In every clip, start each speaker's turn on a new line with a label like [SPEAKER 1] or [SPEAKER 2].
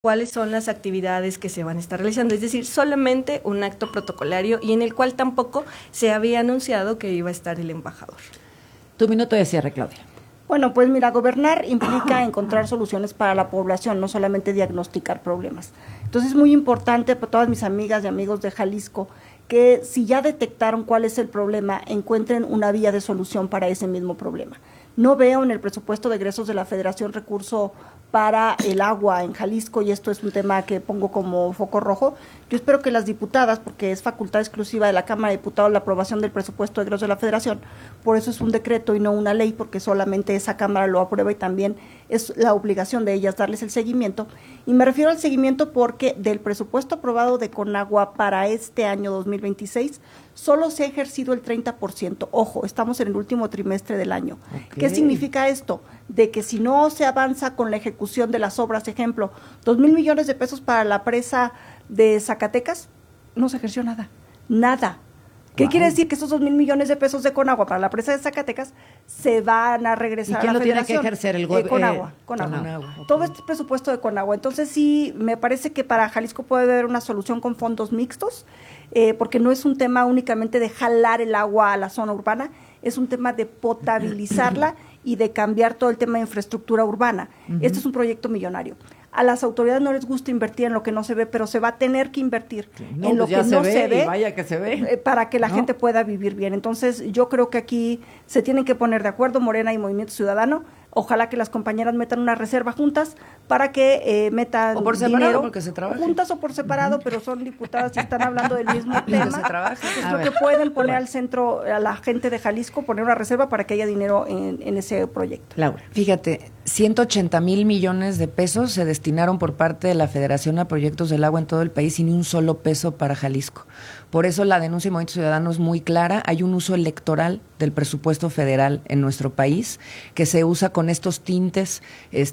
[SPEAKER 1] cuáles son las actividades que se van a estar realizando, es decir, solamente un acto protocolario y en el cual tampoco se había anunciado que iba a estar el embajador.
[SPEAKER 2] Tu minuto de cierre, Claudia.
[SPEAKER 3] Bueno, pues mira, gobernar implica encontrar soluciones para la población, no solamente diagnosticar problemas. Entonces es muy importante para todas mis amigas y amigos de Jalisco que si ya detectaron cuál es el problema, encuentren una vía de solución para ese mismo problema. No veo en el presupuesto de egresos de la Federación recurso para el agua en Jalisco, y esto es un tema que pongo como foco rojo. Yo espero que las diputadas, porque es facultad exclusiva de la Cámara de Diputados la aprobación del presupuesto de egresos de la Federación, por eso es un decreto y no una ley, porque solamente esa Cámara lo aprueba y también es la obligación de ellas darles el seguimiento. Y me refiero al seguimiento porque del presupuesto aprobado de Conagua para este año 2026, solo se ha ejercido el 30%. Ojo, estamos en el último trimestre del año. Okay. ¿Qué significa esto? De que si no se avanza con la ejecución de las obras, ejemplo, 2,000 millones de pesos para la presa de Zacatecas, no se ejerció nada, nada. ¿Qué quiere decir? Que esos 2,000 millones de pesos de Conagua para la presa de Zacatecas se van a regresar a la Federación. ¿Y quién lo tiene que ejercer? El gobierno. Conagua. Okay. Todo este presupuesto de Conagua. Entonces sí, me parece que para Jalisco puede haber una solución con fondos mixtos, porque no es un tema únicamente de jalar el agua a la zona urbana, es un tema de potabilizarla y de cambiar todo el tema de infraestructura urbana. Este es un proyecto millonario. A las autoridades no les gusta invertir en lo que no se ve, pero se va a tener que invertir en lo que no se ve,
[SPEAKER 2] vaya que se ve,
[SPEAKER 3] para que la gente pueda vivir bien. Entonces, yo creo que aquí se tienen que poner de acuerdo Morena y Movimiento Ciudadano. Ojalá que las compañeras metan una reserva juntas para que metan
[SPEAKER 2] o por separado,
[SPEAKER 3] dinero,
[SPEAKER 2] porque se trabaja.
[SPEAKER 3] Juntas o por separado, pero son diputadas y están hablando del mismo tema.
[SPEAKER 2] Se trabaja.
[SPEAKER 3] Creo que pueden poner al centro a la gente de Jalisco, poner una reserva para que haya dinero en ese proyecto.
[SPEAKER 2] Laura.
[SPEAKER 4] Fíjate, 180,000 millones de pesos se destinaron por parte de la Federación a proyectos del agua en todo el país y ni un solo peso para Jalisco. Por eso la denuncia de Movimiento Ciudadano es muy clara. Hay un uso electoral del presupuesto federal en nuestro país que se usa con estos tintes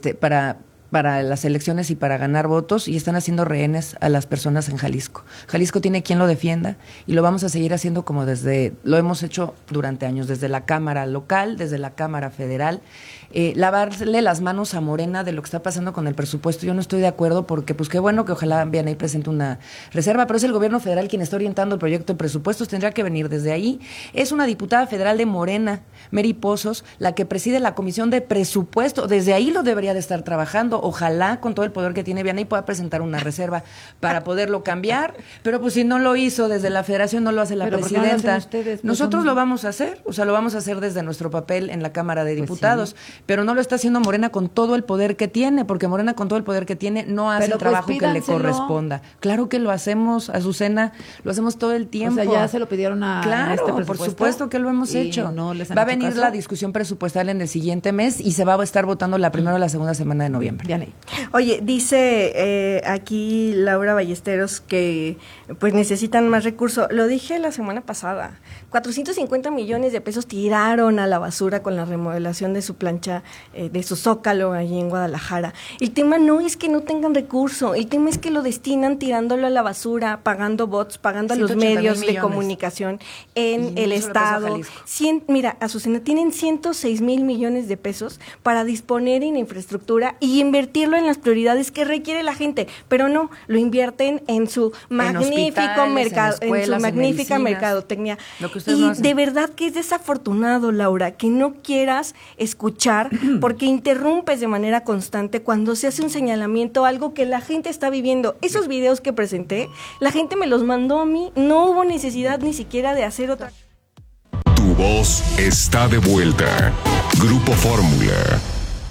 [SPEAKER 4] para las elecciones y para ganar votos, y están haciendo rehenes a las personas en Jalisco. Jalisco tiene quien lo defienda y lo vamos a seguir haciendo como lo hemos hecho durante años, desde la Cámara local, desde la Cámara federal. Lavarle las manos a Morena de lo que está pasando con el presupuesto, yo no estoy de acuerdo, porque pues qué bueno que ojalá Vianey presente una reserva, pero es el gobierno federal quien está orientando el proyecto de presupuestos, tendría que venir desde ahí. Es una diputada federal de Morena, Mary Pozos, la que preside la Comisión de Presupuesto, desde ahí lo debería de estar trabajando. Ojalá con todo el poder que tiene Vianey pueda presentar una reserva para poderlo cambiar, pero pues si no lo hizo desde la Federación, no lo hace la presidenta. Nosotros lo vamos a hacer, o sea, lo vamos a hacer desde nuestro papel en la Cámara de Diputados, pues sí, pero no lo está haciendo Morena con todo el poder que tiene, porque Morena con todo el poder que tiene no hace el trabajo que le corresponda. Claro que lo hacemos, Azucena, lo hacemos todo el tiempo.
[SPEAKER 2] O sea, ya se lo pidieron a este presupuesto.
[SPEAKER 4] Por supuesto que lo hemos hecho.
[SPEAKER 2] No les han
[SPEAKER 4] va a
[SPEAKER 2] hecho
[SPEAKER 4] venir
[SPEAKER 2] caso.
[SPEAKER 4] La discusión presupuestal en el siguiente mes y se va a estar votando la primera o la segunda semana de noviembre.
[SPEAKER 2] Vianey.
[SPEAKER 1] Oye, dice aquí Laura Ballesteros que pues necesitan más recursos. Lo dije la semana pasada. 450 millones de pesos tiraron a la basura con la remodelación de su plancha, de su zócalo allí en Guadalajara. El tema no es que no tengan recurso, el tema es que lo destinan tirándolo a la basura, pagando bots, pagando a los medios de comunicación en el Estado. Mira, Azucena, tienen 106,000 millones de pesos para disponer en infraestructura y invertirlo en las prioridades que requiere la gente, pero no, lo invierten en su magnífico mercado, en su magnífica mercadotecnia. Y de verdad que es desafortunado, Laura, que no quieras escuchar porque interrumpes de manera constante cuando se hace un señalamiento, algo que la gente está viviendo. Esos videos que presenté, la gente me los mandó a mí, no hubo necesidad ni siquiera de hacer otra.
[SPEAKER 5] Tu voz está de vuelta. Grupo Fórmula.